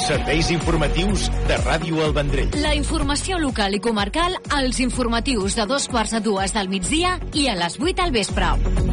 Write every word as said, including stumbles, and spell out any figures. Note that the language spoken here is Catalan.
Serveis informatius de Ràdio El Vendrell. La informació local i comarcal als informatius de dos quarts a dues del migdia i a les vuit al vespre.